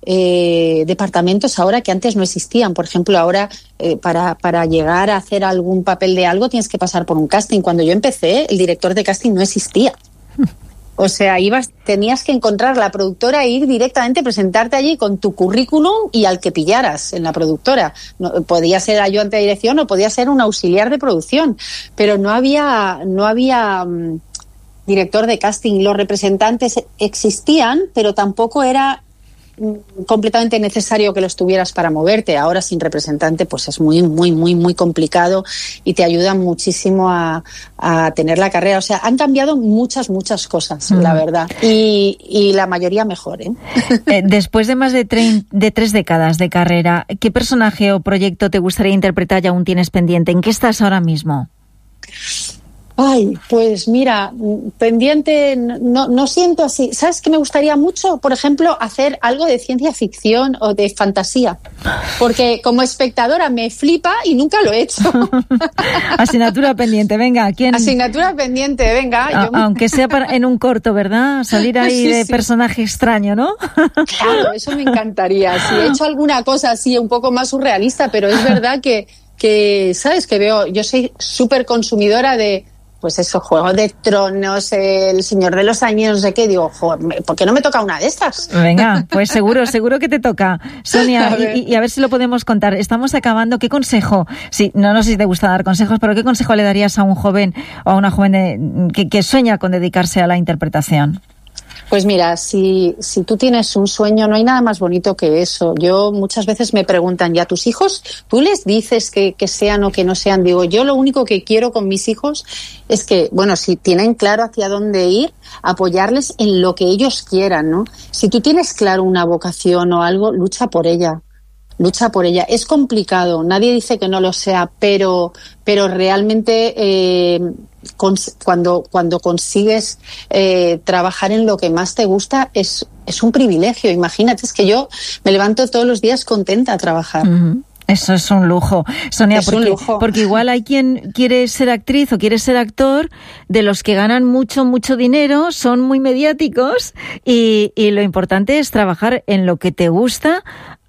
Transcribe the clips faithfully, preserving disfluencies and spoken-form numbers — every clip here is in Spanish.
eh, departamentos ahora que antes no existían. Por ejemplo, ahora eh, para, para llegar a hacer algún papel de algo tienes que pasar por un casting. Cuando yo empecé, el director de casting no existía. O sea, ibas, tenías que encontrar la productora e ir directamente, presentarte allí con tu currículum y al que pillaras en la productora. No, podía ser ayudante de dirección o podía ser un auxiliar de producción, pero no había, no había um, director de casting. Los representantes existían, pero tampoco era completamente necesario que los tuvieras para moverte. Ahora sin representante pues es muy, muy, muy, muy complicado y te ayuda muchísimo a, a tener la carrera. O sea, han cambiado muchas, muchas cosas, mm. la verdad. Y, y la mayoría mejor, ¿eh? eh después de más de, tre- de tres décadas de carrera, ¿qué personaje o proyecto te gustaría interpretar y aún tienes pendiente? ¿En qué estás ahora mismo? Ay, pues mira, pendiente, no, no siento así. ¿Sabes qué me gustaría mucho? Por ejemplo, hacer algo de ciencia ficción o de fantasía. Porque como espectadora me flipa y nunca lo he hecho. Asignatura pendiente, venga. ¿Quién? Asignatura pendiente, venga. A, yo... Aunque sea para, en un corto, ¿verdad? Salir ahí sí, de sí. personaje extraño, ¿no? Claro, eso me encantaría. Si he hecho alguna cosa así un poco más surrealista, pero es verdad que, que ¿sabes? Que veo, yo soy súper consumidora de... Pues eso, Juego de Tronos, El Señor de los Anillos, no sé qué. Digo, joder, ¿por qué no me toca una de estas? Venga, pues seguro, seguro que te toca. Sonia, a y, y a ver si lo podemos contar. Estamos acabando. ¿Qué consejo? Sí, no, no sé si te gusta dar consejos, pero ¿qué consejo le darías a un joven o a una joven de, que, que sueña con dedicarse a la interpretación? Pues mira, si, si tú tienes un sueño, no hay nada más bonito que eso. Yo muchas veces me preguntan, ¿ya tus hijos? ¿Tú les dices que, que sean o que no sean? Digo, yo lo único que quiero con mis hijos es que, bueno, si tienen claro hacia dónde ir, apoyarles en lo que ellos quieran, ¿no? Si tú tienes claro una vocación o algo, lucha por ella. Lucha por ella. Es complicado, nadie dice que no lo sea, pero, pero realmente eh, cons- cuando, cuando consigues eh, trabajar en lo que más te gusta es, es un privilegio. Imagínate, es que yo me levanto todos los días contenta a trabajar. Uh-huh. Eso es un lujo, Sonia, es porque, un lujo. porque igual hay quien quiere ser actriz o quiere ser actor, de los que ganan mucho, mucho dinero, son muy mediáticos y, y lo importante es trabajar en lo que te gusta,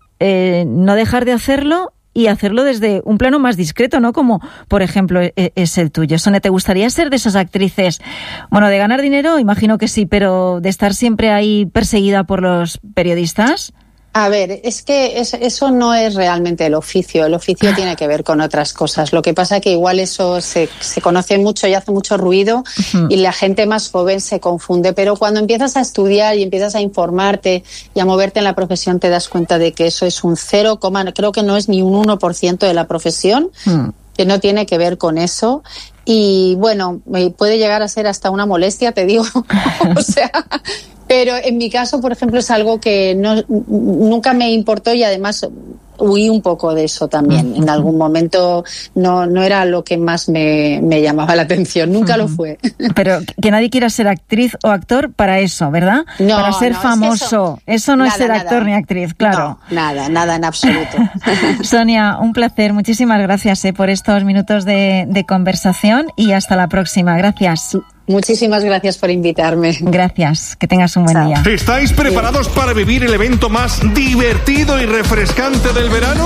Eh, no dejar de hacerlo y hacerlo desde un plano más discreto, ¿no? Como, por ejemplo, es el tuyo. Sonia, ¿te gustaría ser de esas actrices? Bueno, de ganar dinero, imagino que sí, pero de estar siempre ahí perseguida por los periodistas. A ver, es que es, eso no es realmente el oficio. El oficio tiene que ver con otras cosas. Lo que pasa es que igual eso se, se conoce mucho y hace mucho ruido uh-huh. y la gente más joven se confunde. Pero cuando empiezas a estudiar y empiezas a informarte y a moverte en la profesión, te das cuenta de que eso es un cero, creo que no es ni un uno por ciento de la profesión, uh-huh. que no tiene que ver con eso. Y bueno, puede llegar a ser hasta una molestia, te digo. O sea... Pero en mi caso, por ejemplo, es algo que no, nunca me importó y además huí un poco de eso también. En algún momento no, no era lo que más me, me llamaba la atención, nunca uh-huh. lo fue. Pero que nadie quiera ser actriz o actor para eso, ¿verdad? No, para ser no, famoso. Es eso, eso no nada, es ser nada. actor ni actriz, claro. No, nada, nada en absoluto. Sonia, un placer. Muchísimas gracias eh, por estos minutos de, de conversación y hasta la próxima. Gracias. Muchísimas gracias por invitarme. Gracias, que tengas un buen Chao. día. ¿Estáis preparados para vivir el evento más divertido y refrescante del verano?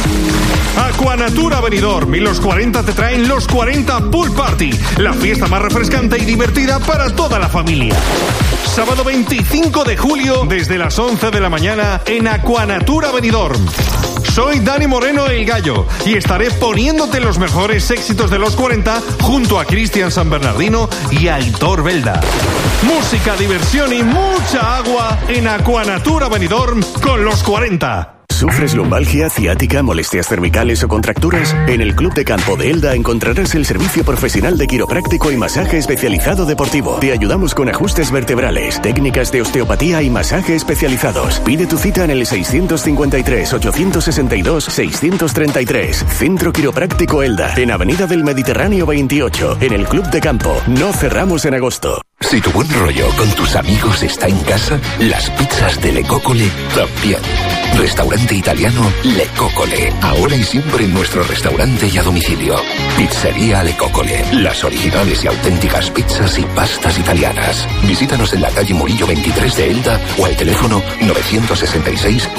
Aquanatura Benidorm y los cuarenta te traen los cuarenta Pool Party, la fiesta más refrescante y divertida para toda la familia. Sábado veinticinco de julio, desde las once de la mañana, en Aquanatura Benidorm. Soy Dani Moreno el Gallo y estaré poniéndote los mejores éxitos de los cuarenta junto a Cristian San Bernardino y Aitor Belda. Música, diversión y mucha agua en Aquanatura Benidorm con los cuarenta. ¿Sufres lumbalgia, ciática, molestias cervicales o contracturas? En el Club de Campo de Elda encontrarás el servicio profesional de quiropráctico y masaje especializado deportivo. Te ayudamos con ajustes vertebrales, técnicas de osteopatía y masaje especializados. Pide tu cita en el seiscientos cincuenta y tres, ochocientos sesenta y dos, seiscientos treinta y tres. Centro Quiropráctico Elda, en Avenida del Mediterráneo veintiocho, en el Club de Campo. No cerramos en agosto. Si tu buen rollo con tus amigos está en casa, las pizzas de Le Coccole también. Restaurante italiano Le Coccole. Ahora y siempre en nuestro restaurante y a domicilio. Pizzería Le Coccole. Las originales y auténticas pizzas y pastas italianas. Visítanos en la calle Murillo veintitrés de Elda o al teléfono novecientos sesenta y seis